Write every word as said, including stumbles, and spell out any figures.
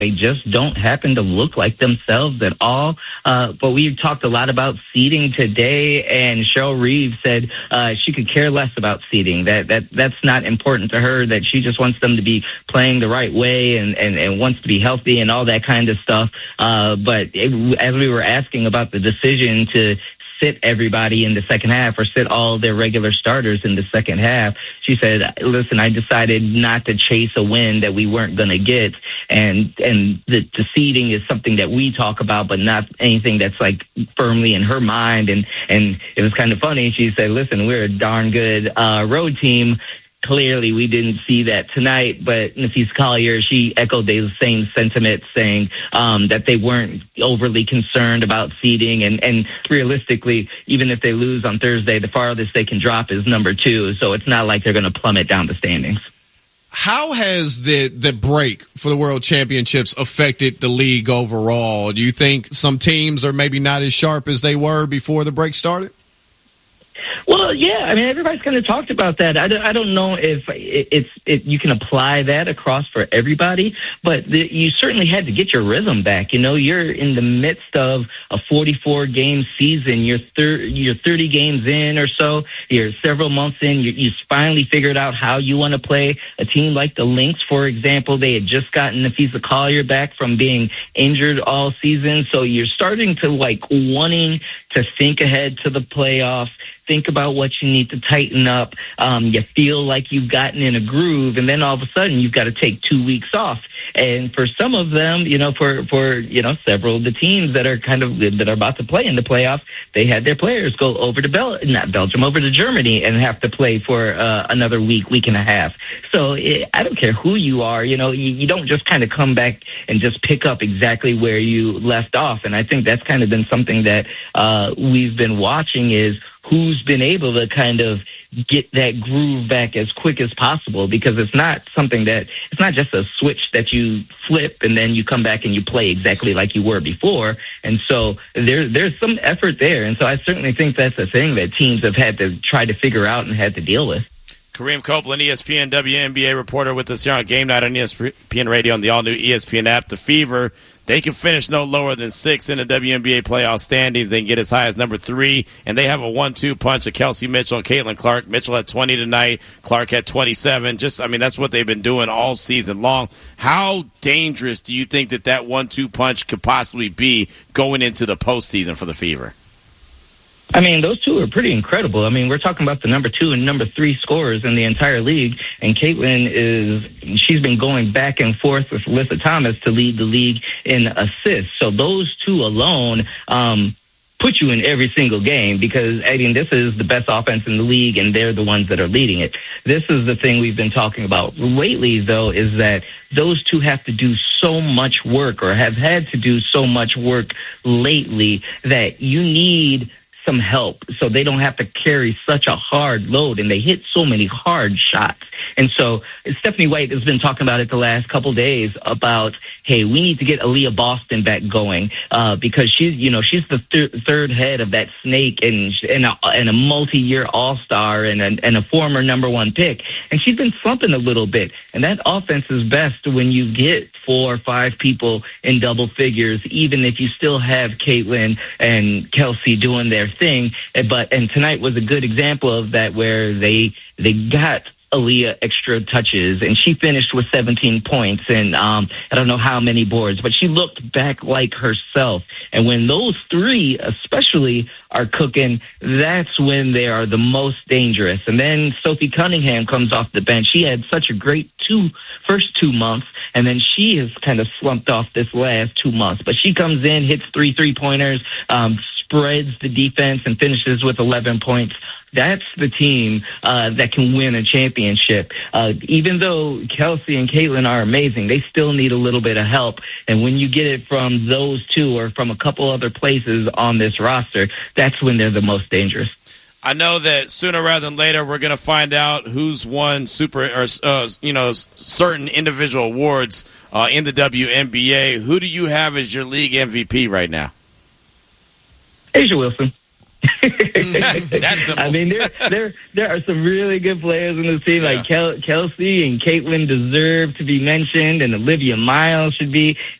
They just don't happen to look like themselves at all. Uh, but we talked a lot about seeding today, and Cheryl Reeves said uh, she could care less about seeding. That that that's not important to her. That she just wants them to be playing the right way and, and, and wants to be healthy and all that kind of stuff. Uh, but it, as we were asking about the decision to sit everybody in the second half or sit all their regular starters in the second half, she said, listen, I decided not to chase a win that we weren't going to get. And and the, the seeding is something that we talk about, but not anything that's like firmly in her mind. And, and it was kind of funny. She said, listen, we're a darn good uh, road team. Clearly, we didn't see that tonight, but Nafisa Collier, she echoed the same sentiment, saying um, that they weren't overly concerned about seeding. And, and realistically, even if they lose on Thursday, the farthest they can drop is number two. So it's not like they're going to plummet down the standings. How has the, the break for the World Championships affected the league overall? Do you think some teams are maybe not as sharp as they were before the break started? Well, yeah, I mean, everybody's kind of talked about that. I don't, I don't know if it's it, you can apply that across for everybody, but the, you certainly had to get your rhythm back. You know, you're in the midst of a forty-four game season. You're thir- you're thirty games in or so. You're several months in. You, you finally figured out how you want to play. A team like the Lynx, for example, they had just gotten Nafisa Collier back from being injured all season. So you're starting to like wanting to think ahead to the playoffs. Think about what you need to tighten up. Um, you feel like you've gotten in a groove, and then all of a sudden you've got to take two weeks off. And for some of them, you know, for, for you know, several of the teams that are kind of that are about to play in the playoffs, they had their players go over to Bel not Belgium, over to Germany, and have to play for uh, another week, week and a half. So it, I don't care who you are, you know, you, you don't just kind of come back and just pick up exactly where you left off. And I think that's kind of been something that uh, we've been watching is who's been able to kind of get that groove back as quick as possible, because it's not something that it's not just a switch that you flip and then you come back and you play exactly like you were before. And so there, there's some effort there. And so I certainly think that's a thing that teams have had to try to figure out and had to deal with. Kareem Copeland, E S P N W N B A reporter with us here on Game Night on E S P N Radio on the all-new E S P N app. The Fever, they can finish no lower than six in the W N B A playoff standings. They can get as high as number three, and they have a one two punch of Kelsey Mitchell and Caitlin Clark. Mitchell had twenty tonight. Clark had twenty-seven. Just, I mean, that's what they've been doing all season long. How dangerous do you think that that one two punch could possibly be going into the postseason for the Fever? I mean, those two are pretty incredible. I mean, we're talking about the number two and number three scorers in the entire league. And Caitlin is, she's been going back and forth with Alyssa Thomas to lead the league in assists. So those two alone, um, put you in every single game, because, I mean, this is the best offense in the league, and they're the ones that are leading it. This is the thing we've been talking about lately, though, is that those two have to do so much work, or have had to do so much work lately, that you need some help so they don't have to carry such a hard load, and they hit so many hard shots. And so Stephanie White has been talking about it the last couple days about, hey, we need to get Aaliyah Boston back going uh, because she's, you know, she's the thir- third head of that snake, and and a, and a multi-year all-star and a, and a former number one pick. And she's been slumping a little bit. And that offense is best when you get four or five people in double figures, even if you still have Caitlin and Kelsey doing their thing. But and tonight was a good example of that, where they they got Aaliyah extra touches, and she finished with seventeen points and um, I don't know how many boards, but she looked back like herself. And when those three especially are cooking, that's when they are the most dangerous. And then Sophie Cunningham comes off the bench. She had such a great two first two months, and then she has kind of slumped off this last two months. But she comes in, hits three three-pointers, um, spreads the defense, and finishes with eleven points. That's the team uh, that can win a championship. Uh, even though Kelsey and Caitlin are amazing, they still need a little bit of help. And when you get it from those two or from a couple other places on this roster, that's when they're the most dangerous. I know that sooner rather than later we're going to find out who's won super or uh, you know certain individual awards uh, in the W N B A. Who do you have as your league M V P right now? A'ja Wilson. That's simple. I mean, there there there are some really good players in this team. Yeah. Like Kel- Kelsey and Caitlin deserve to be mentioned, and Olivia Miles should be.